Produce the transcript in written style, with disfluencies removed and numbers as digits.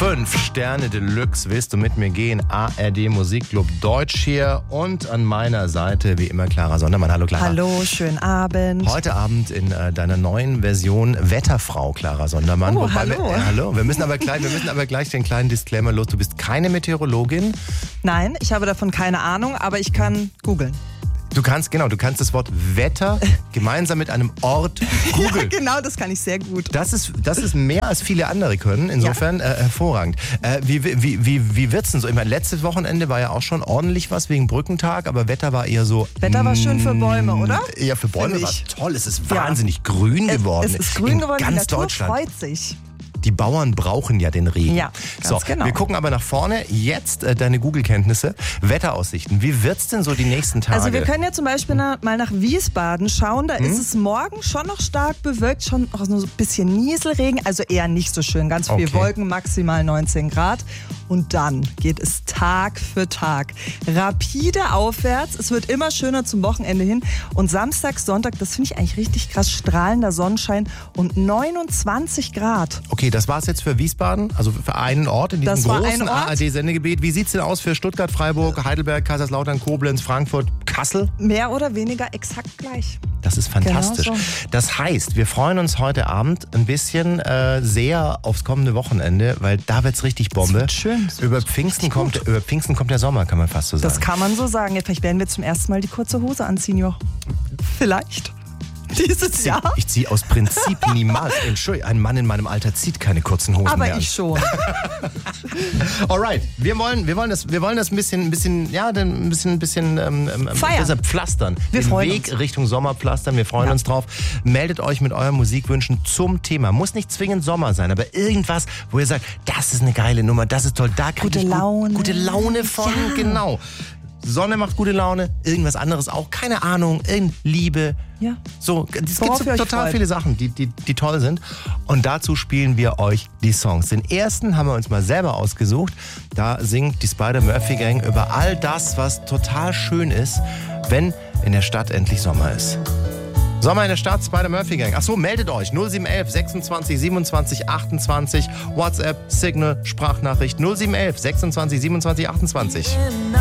5 Sterne Deluxe, willst du mit mir gehen? ARD Musikclub Deutsch hier und an meiner Seite wie immer Clara Sondermann. Hallo Clara. Hallo, schönen Abend. Heute Abend in deiner neuen Version Wetterfrau Clara Sondermann. Oh, hallo. Hallo. Wir müssen aber gleich den kleinen Disclaimer los. Du bist keine Meteorologin. Nein, ich habe davon keine Ahnung, aber ich kann googeln. Du kannst das Wort Wetter gemeinsam mit einem Ort googeln. Ja, genau, das kann ich sehr gut. Das ist mehr als viele andere können, insofern hervorragend. Wie wird's denn so? Ich meine, letztes Wochenende war ja auch schon ordentlich was wegen Brückentag, aber Wetter war eher so... Wetter war schön für Bäume, oder? Ja, für Bäume war es toll. Es ist wahnsinnig grün geworden. Es ist grün geworden, ganz die Natur Deutschland. freut sich. Die Bauern brauchen ja den Regen. Ja, ganz genau. Wir gucken aber nach vorne. Jetzt deine Google-Kenntnisse. Wetteraussichten. Wie wird's denn so die nächsten Tage? Also wir können ja zum Beispiel mal nach Wiesbaden schauen. Da ist es morgen schon noch stark bewölkt, schon noch so ein bisschen Nieselregen. Also eher nicht so schön. Ganz viel Wolken, maximal 19 Grad. Und dann geht es Tag für Tag rapide aufwärts. Es wird immer schöner zum Wochenende hin. Und Samstag, Sonntag, das finde ich eigentlich richtig krass, strahlender Sonnenschein und 29 Grad. Okay, das war's jetzt für Wiesbaden, also für einen Ort in diesem großen ARD-Sendegebiet. Wie sieht's denn aus für Stuttgart, Freiburg, Heidelberg, Kaiserslautern, Koblenz, Frankfurt, Kassel? Mehr oder weniger exakt gleich. Das ist fantastisch. Genau so. Das heißt, wir freuen uns heute Abend ein bisschen sehr aufs kommende Wochenende, weil da wird's richtig Bombe. Das wird schön. Über Pfingsten kommt der Sommer, kann man fast so sagen. Das kann man so sagen. Ja, vielleicht werden wir zum ersten Mal die kurze Hose anziehen, jo. Vielleicht. Dieses Jahr. Ich ziehe aus Prinzip niemals. Entschuldigung, ein Mann in meinem Alter zieht keine kurzen Hosen mehr. Aber ich schon. Alright, wir wollen das ein bisschen feiern. Pflastern. Wir freuen Den Weg uns. Richtung Sommer pflastern. Wir freuen uns drauf. Meldet euch mit euren Musikwünschen zum Thema. Muss nicht zwingend Sommer sein, aber irgendwas, wo ihr sagt, das ist eine geile Nummer, das ist toll, da kriege ich gute Laune von. Ja. Genau. Sonne macht gute Laune, irgendwas anderes auch, keine Ahnung, Liebe. Ja. So, es Worauf gibt ihr euch total freut. viele Sachen, die toll sind. Und dazu spielen wir euch die Songs. Den ersten haben wir uns mal selber ausgesucht. Da singt die Spider-Murphy-Gang über all das, was total schön ist, wenn in der Stadt endlich Sommer ist. Sommer in der Stadt, Spider-Murphy-Gang. Achso, meldet euch. 0711 26 27 28. WhatsApp, Signal, Sprachnachricht. 0711 26 27 28.